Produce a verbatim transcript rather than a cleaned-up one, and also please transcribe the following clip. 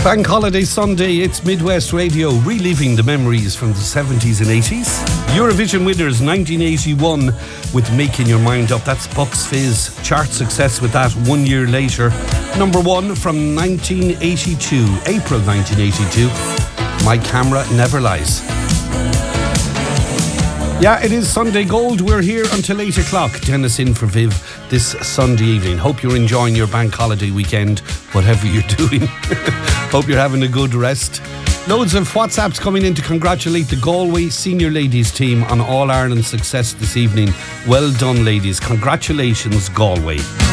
Bank Holiday Sunday, it's Midwest Radio, reliving the memories from the seventies and eighties. Eurovision winners nineteen eighty-one with Making Your Mind Up. That's Bucks Fizz. Chart success with that one year later. Number one from nineteen eighty-two, April nineteen eighty-two. My Camera Never Lies. Yeah, it is Sunday Gold. We're here until eight o'clock. Dennis in for Viv this Sunday evening. Hope you're enjoying your bank holiday weekend, whatever you're doing. Hope you're having a good rest. Loads of WhatsApps coming in to congratulate the Galway senior ladies team on All-Ireland success this evening. Well done, ladies. Congratulations, Galway.